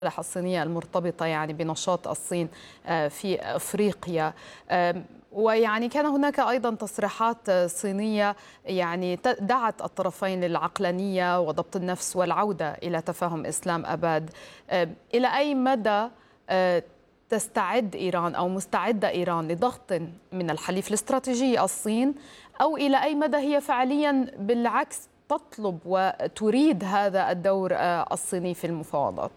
الصينية المرتبطة يعني بنشاط الصين في أفريقيا. ويعني كان هناك أيضا تصريحات صينية يعني دعت الطرفين للعقلانية وضبط النفس والعودة إلى تفاهم إسلام أباد. إلى أي مدى تستعد إيران أو مستعدة إيران لضغط من الحليف الاستراتيجي الصين، أو إلى أي مدى هي فعليا بالعكس تطلب وتريد هذا الدور الصيني في المفاوضات؟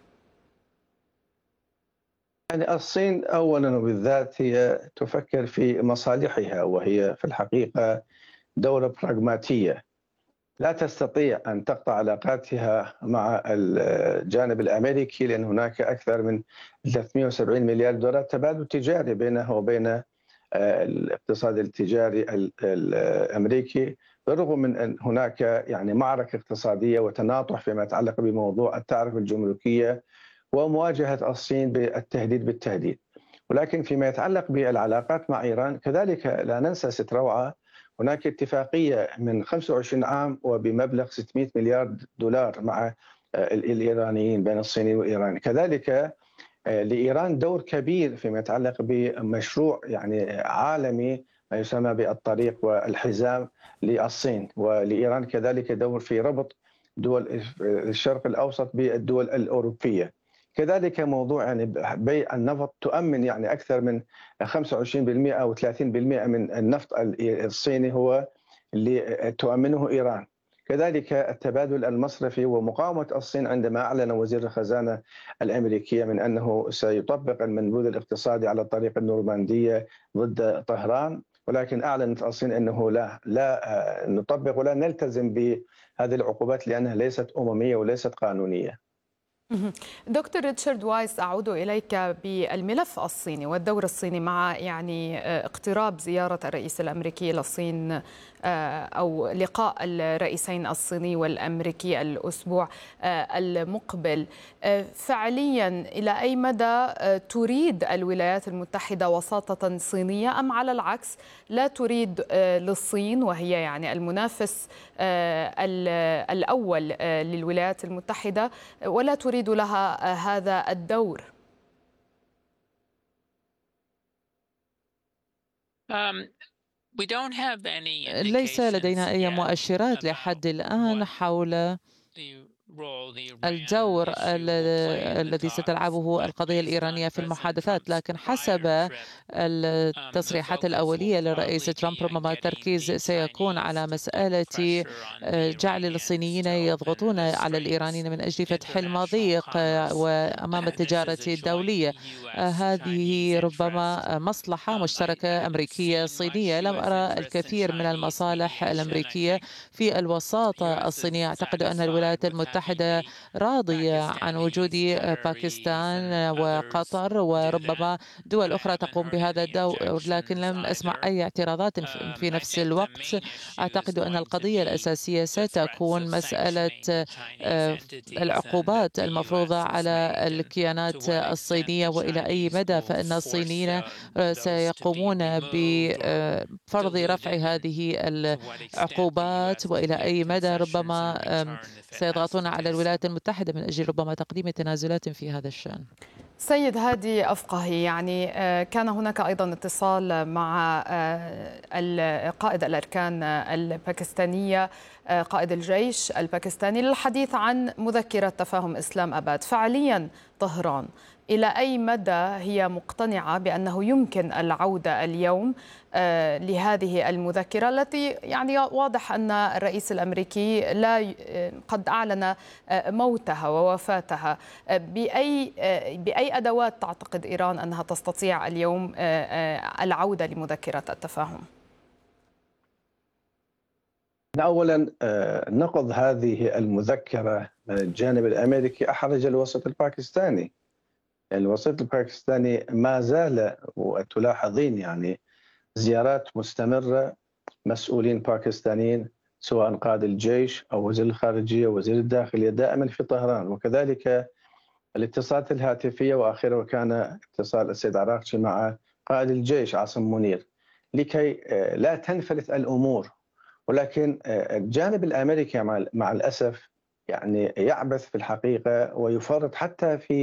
يعني الصين أولا وبالذات هي تفكر في مصالحها، وهي في الحقيقة دولة براغماتية لا تستطيع أن تقطع علاقاتها مع الجانب الأمريكي، لأن هناك أكثر من 370 مليار دولار تبادل تجاري بينها وبين الاقتصاد التجاري الأمريكي، بالرغم من أن هناك يعني معركة اقتصادية وتناطح فيما يتعلق بموضوع التعرفة الجمركية ومواجهة الصين بالتهديد بالتهديد. ولكن فيما يتعلق بالعلاقات مع إيران كذلك لا ننسى ست روعة، هناك اتفاقية من 25 عام وبمبلغ 600 مليار دولار مع الإيرانيين بين الصين وإيران. كذلك لإيران دور كبير فيما يتعلق بمشروع يعني عالمي ما يسمى بالطريق والحزام للصين، ولإيران كذلك دور في ربط دول الشرق الأوسط بالدول الأوروبية. كذلك موضوع يعني بيع النفط، تؤمن يعني أكثر من 25% أو 30% من النفط الصيني هو اللي تؤمنه إيران. كذلك التبادل المصرفي ومقاومة الصين عندما أعلن وزير الخزانة الأمريكية من أنه سيطبق المنبوذ الاقتصادي على الطريق النورماندية ضد طهران، ولكن أعلنت الصين أنه لا نطبق ولا نلتزم بهذه العقوبات لأنها ليست أممية وليست قانونية. دكتور ريتشارد وايس، أعود إليك بالملف الصيني والدور الصيني مع يعني اقتراب زيارة الرئيس الأمريكي للصين أو لقاء الرئيسين الصيني والأمريكي الأسبوع المقبل. فعليا إلى أي مدى تريد الولايات المتحدة وساطة صينية، أم على العكس لا تريد للصين وهي يعني المنافس الأول للولايات المتحدة ولا تريد لها هذا الدور؟ ليس لدينا أي مؤشرات لحد الآن حول الدور الذي ستلعبه القضية الإيرانية في المحادثات، لكن حسب التصريحات الأولية للرئيس ترامب ربما التركيز سيكون على مسألة جعل الصينيين يضغطون على الإيرانيين من أجل فتح المضيق وأمام التجارة الدولية. هذه ربما مصلحة مشتركة أمريكية صينية. لم أرى الكثير من المصالح الأمريكية في الوساطة الصينية. أعتقد أن الولايات المتحدة راضية عن وجود باكستان وقطر وربما دول أخرى تقوم بهذا الدور، لكن لم أسمع أي اعتراضات. في نفس الوقت أعتقد أن القضية الأساسية ستكون مسألة العقوبات المفروضة على الكيانات الصينية، وإلى أي مدى فإن الصينيين سيقومون بفرض رفع هذه العقوبات، وإلى أي مدى ربما سيضغطون على الولايات المتحدة من أجل ربما تقديم تنازلات في هذا الشأن. سيد هادي أفقهي، يعني كان هناك أيضا اتصال مع قائد الأركان الباكستانية، قائد الجيش الباكستاني، للحديث عن مذكرة تفاهم إسلام أباد. فعليا طهران إلى أي مدى هي مقتنعة بأنه يمكن العودة اليوم لهذه المذكرة التي يعني واضح أن الرئيس الأمريكي قد أعلن موتها ووفاتها؟ بأي أدوات تعتقد إيران أنها تستطيع اليوم العودة لمذكرة التفاهم؟ أولا نقض هذه المذكرة من الجانب الأمريكي أحرج الوسط الباكستاني. الوسط الباكستاني ما زال، وتلاحظين يعني زيارات مستمرة مسؤولين باكستانيين سواء قائد الجيش أو وزير الخارجية ووزير الداخلية دائما في طهران، وكذلك الاتصالات الهاتفية، وآخره كان اتصال السيد عراقجي مع قائد الجيش عاصم منير لكي لا تنفلت الأمور. ولكن الجانب الأمريكي مع الأسف يعني يعبث في الحقيقة ويفرط حتى في